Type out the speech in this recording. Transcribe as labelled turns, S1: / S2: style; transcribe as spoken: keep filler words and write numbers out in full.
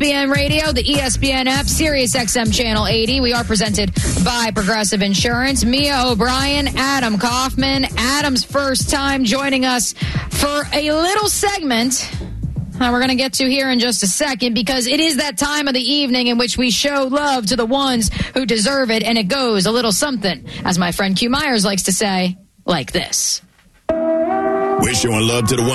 S1: P N Radio, the E S P N app, Sirius X M Channel eighty. We are presented by Progressive Insurance. Mia O'Brien, Adam Kaufman. Adam's first time joining us for a little segment that we're going to get to here in just a second, because it is that time of the evening in which we show love to the ones who deserve it, and it goes a little something, as my friend Q Myers likes to say, like this.
S2: We're showing love to the ones